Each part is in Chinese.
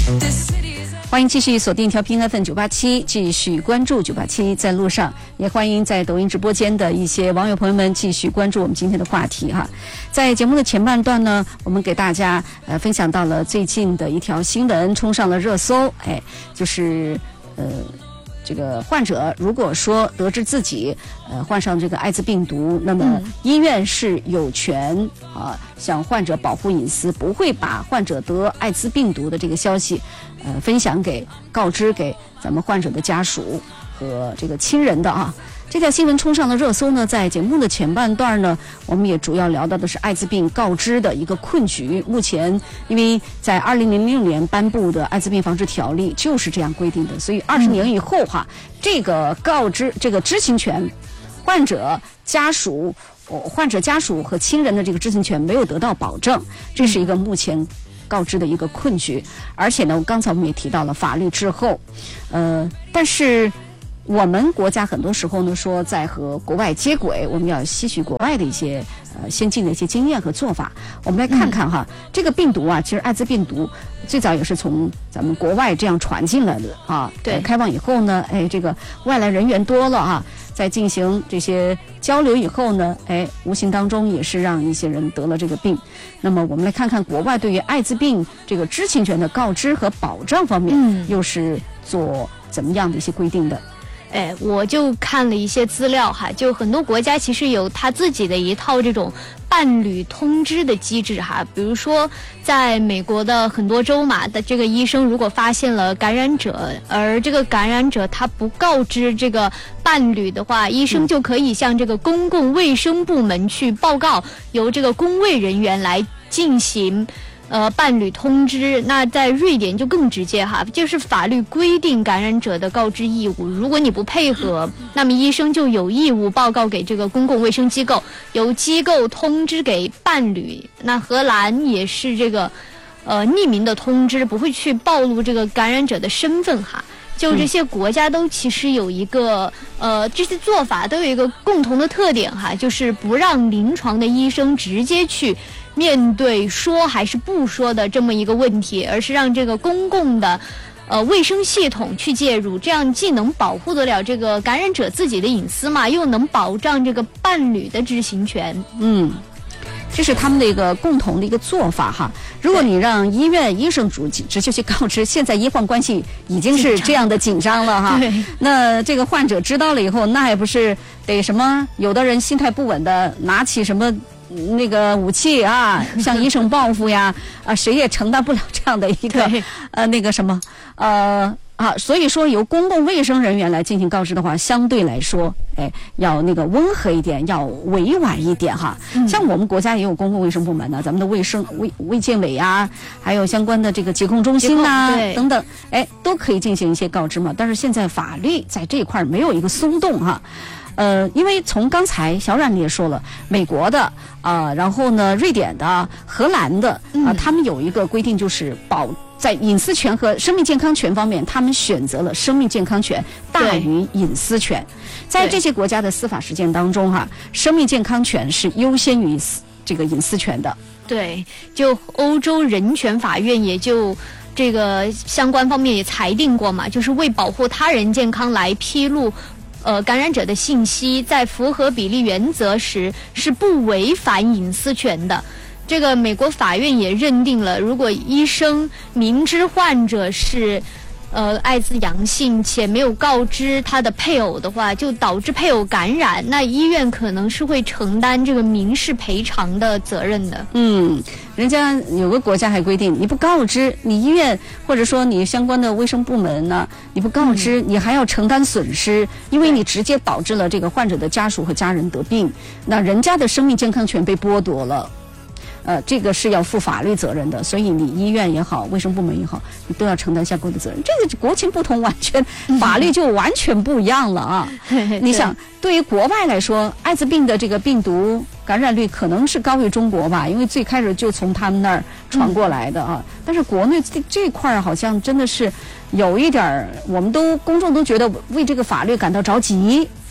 欢迎继续锁定调频 FM987，继续关注987在路上，也欢迎在抖音直播间的一些网友朋友们继续关注我们今天的话题哈。在节目的前半段呢，我们给大家分享到了最近的一条新闻，冲上了热搜，就是这个患者如果说得知自己患上这个艾滋病毒，那么医院是有权向患者保护隐私，不会把患者得艾滋病毒的这个消息告知给咱们患者的家属和这个亲人的啊。这条新闻冲上了热搜呢，在节目的前半段呢，我们也主要聊到的是艾滋病告知的一个困局。目前因为在2006年颁布的艾滋病防治条例就是这样规定的，所以20年以后这个告知这个知情权，患者家属和亲人的这个知情权没有得到保证，这是一个目前告知的一个困局。而且呢，刚才我们也提到了法律滞后，但是我们国家很多时候呢说在和国外接轨，我们要吸取国外的一些先进的一些经验和做法。我们来看看这个病毒其实艾滋病毒最早也是从咱们国外这样传进来的对，开放以后呢，这个外来人员多了在进行这些交流以后呢，无形当中也是让一些人得了这个病。那么我们来看看国外对于艾滋病这个知情权的告知和保障方面，又是做怎么样的一些规定的？ 我就看了一些资料就很多国家其实有他自己的一套这种伴侣通知的机制比如说在美国的很多州的这个医生如果发现了感染者，而这个感染者他不告知这个伴侣的话，医生就可以向这个公共卫生部门去报告，由这个公卫人员来进行伴侣通知。那在瑞典就更直接就是法律规定感染者的告知义务，如果你不配合，那么医生就有义务报告给这个公共卫生机构，由机构通知给伴侣。那荷兰也是这个匿名的通知，不会去暴露这个感染者的身份就这些国家都其实有一个这些做法都有一个共同的特点就是不让临床的医生直接去面对说还是不说的这么一个问题，而是让这个公共的卫生系统去介入，这样既能保护得了这个感染者自己的隐私又能保障这个伴侣的知情权。 这是他们的一个共同的一个做法如果你让医院医生直接去告知，现在医患关系已经是这样的紧张了那这个患者知道了以后，那也不是得什么，有的人心态不稳的拿起什么那个武器向医生报复呀谁也承担不了这样的一个那个什么所以说由公共卫生人员来进行告知的话，相对来说要那个温和一点，要委婉一点像我们国家也有公共卫生部门咱们的卫健委还有相关的这个疾控中心等等都可以进行一些告知嘛。但是现在法律在这一块没有一个松动因为从刚才小冉你也说了，美国的然后呢瑞典的、荷兰的他们有一个规定，就是在隐私权和生命健康权方面，他们选择了生命健康权大于隐私权。在这些国家的司法实践当中生命健康权是优先于这个隐私权的。 对，就欧洲人权法院也就这个相关方面也裁定过嘛，就是为保护他人健康来披露感染者的信息，在符合比例原则时是不违反隐私权的。这个美国法院也认定了，如果医生明知患者是艾滋阳性且没有告知他的配偶的话，就导致配偶感染，那医院可能是会承担这个民事赔偿的责任的。 人家有个国家还规定，你不告知，你医院或者说你相关的卫生部门呢，你不告知，你还要承担损失，因为你直接导致了这个患者的家属和家人得病，那人家的生命健康权被剥夺了。这个是要负法律责任的，所以你医院也好，卫生部门也好，你都要承担相关的责任。这个国情不同，完全法律就完全不一样了你想，对于国外来说，艾滋病的这个病毒感染率可能是高于中国吧，因为最开始就从他们那儿传过来的但是国内这块好像真的是有一点，我们公众都觉得为这个法律感到着急。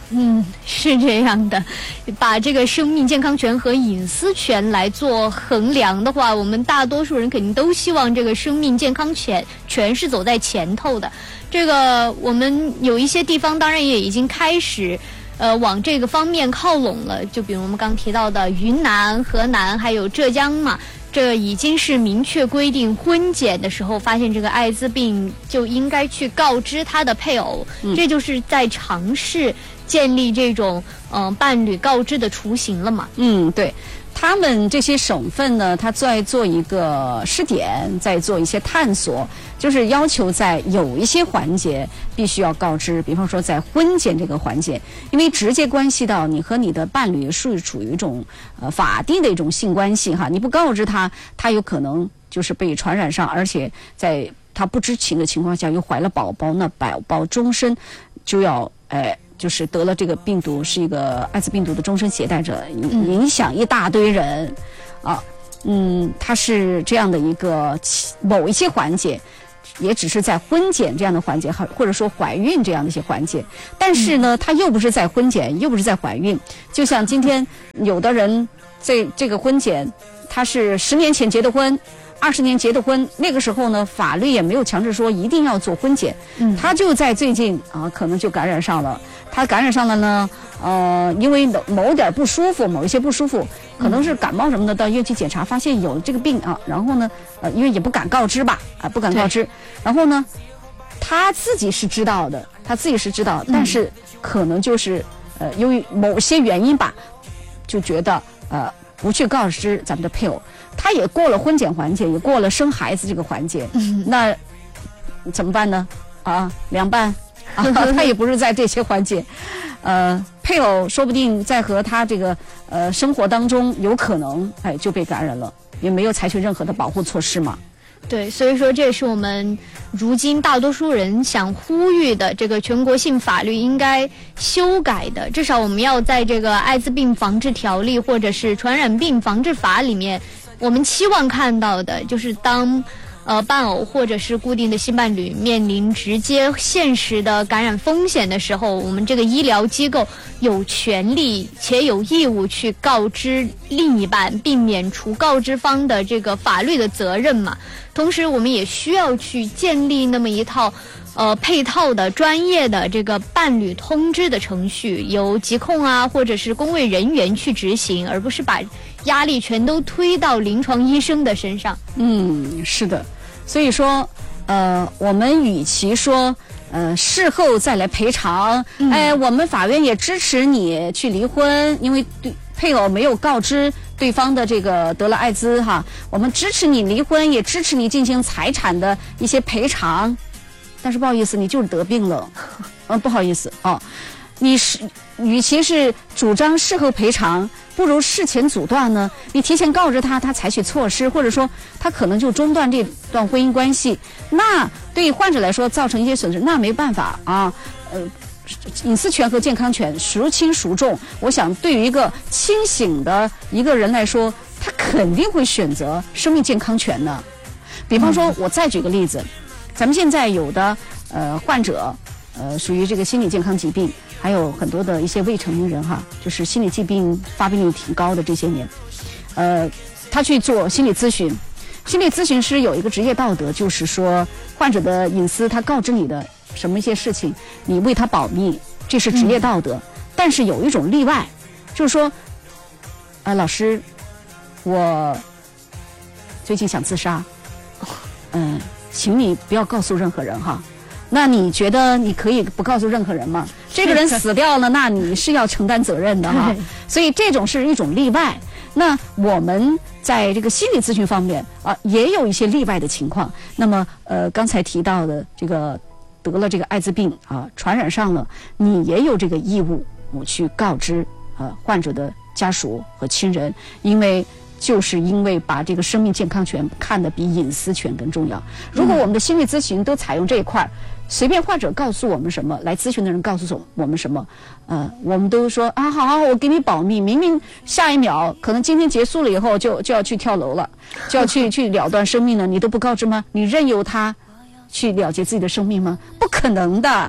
是这样的，把这个生命健康权和隐私权来做衡量的话，我们大多数人肯定都希望这个生命健康权是走在前头的。这个我们有一些地方当然也已经开始往这个方面靠拢了，就比如我们刚提到的云南、河南还有浙江嘛，这已经是明确规定，婚检的时候发现这个艾滋病就应该去告知他的配偶，这就是在尝试建立这种伴侣告知的雏形了嘛。 对。他们这些省份呢，他在做一个试点，在做一些探索，就是要求在有一些环节必须要告知，比方说在婚检这个环节，因为直接关系到你和你的伴侣是处于一种法定的一种性关系哈，你不告知他，他有可能就是被传染上，而且在他不知情的情况下又怀了宝宝，那宝宝终身就要就是得了这个病毒，是一个艾滋病毒的终身携带者，影响一大堆人啊。它是这样的一个某一些环节，也只是在婚检这样的环节，或者说怀孕这样的一些环节。但是呢，它又不是在婚检，又不是在怀孕。就像今天有的人在这个婚检，他是10年前结的婚。20年结的婚，那个时候呢，法律也没有强制说一定要做婚检，他就在最近可能就感染上了。他感染上了呢，因为某点不舒服，某一些不舒服，可能是感冒什么的，到医院去检查，发现有这个病啊，然后呢，因为也不敢告知吧，不敢告知，然后呢，他自己是知道的，但是可能就是由于某些原因吧，就觉得不去告知咱们的配偶。他也过了婚检环节，也过了生孩子这个环节，那怎么办呢？凉拌他也不是在这些环节，配偶说不定在和他这个生活当中有可能就被感染了，也没有采取任何的保护措施嘛。 对，所以说这也是我们如今大多数人想呼吁的，这个全国性法律应该修改的，至少我们要在这个艾滋病防治条例或者是传染病防治法里面，我们期望看到的就是当伴偶或者是固定的性伴侣面临直接现实的感染风险的时候，我们这个医疗机构有权利且有义务去告知另一半，并免除告知方的这个法律的责任嘛。同时我们也需要去建立那么一套配套的专业的这个伴侣通知的程序，由疾控或者是公卫人员去执行，而不是把压力全都推到临床医生的身上。 是的，所以说我们与其说事后再来赔偿，我们法院也支持你去离婚，因为配偶没有告知对方的这个得了艾滋我们支持你离婚，也支持你进行财产的一些赔偿。但是不好意思，你就是得病了，不好意思你是与其是主张事后赔偿，不如事前阻断呢。你提前告知他，他采取措施，或者说他可能就中断这段婚姻关系，那对患者来说造成一些损失，那没办法隐私权和健康权孰轻孰重？我想对于一个清醒的一个人来说，他肯定会选择生命健康权的。比方说，我再举个例子，咱们现在有的患者属于这个心理健康疾病，还有很多的一些未成年人就是心理疾病发病率挺高的这些年，他去做心理咨询，心理咨询师有一个职业道德，就是说患者的隐私他告知你的什么一些事情，你为他保密，这是职业道德。但是有一种例外，就是说老师，我最近想自杀，请你不要告诉任何人那你觉得你可以不告诉任何人吗？这个人死掉了，那你是要承担责任的所以这种是一种例外。那我们在这个心理咨询方面也有一些例外的情况。那么刚才提到的这个得了这个艾滋病传染上了，你也有这个义务去告知患者的家属和亲人，因为把这个生命健康权看得比隐私权更重要。如果我们的心理咨询都采用这一块，随便患者告诉我们什么，来咨询的人告诉我们什么，我们都说好，我给你保密。明明下一秒可能今天结束了以后就要去跳楼了，就要去了断生命了，你都不告知吗？你任由他去了结自己的生命吗？不可能的。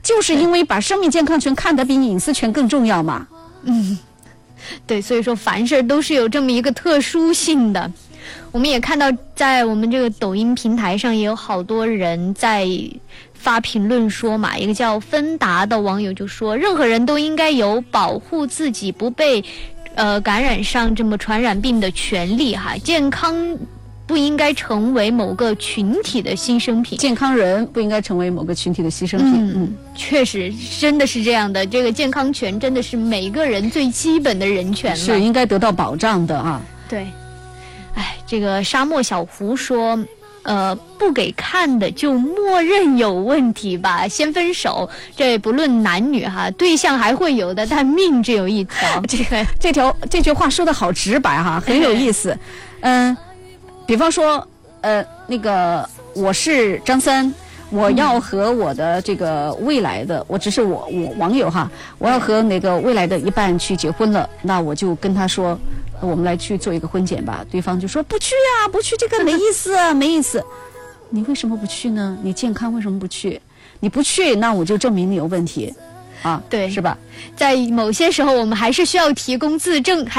就是因为把生命健康权看得比隐私权更重要嘛。 对，所以说凡事都是有这么一个特殊性的。我们也看到，在我们这个抖音平台上，也有好多人在发评论说嘛，一个叫芬达的网友就说，任何人都应该有保护自己不被感染上这么传染病的权利哈，健康不应该成为某个群体的牺牲品， 健康人不应该成为某个群体的牺牲品。 确实真的是这样的，这个健康权真的是每个人最基本的人权了， 是应该得到保障的啊。 对，哎，这个沙漠小胡说，不给看的就默认有问题吧，先分手，这不论男女哈，对象还会有的，但命只有一条。 这句话说的好直白哈，很有意思。比方说，那个我是张三，我要和我的这个未来的，我只是我网友哈，我要和那个未来的一半去结婚了，那我就跟他说，我们来去做一个婚检吧。对方就说不去呀，不去这个没意思啊，没意思。你为什么不去呢？你健康为什么不去？你不去，那我就证明你有问题，啊， 对， 是吧？ 在某些时候，我们还是需要提供自证。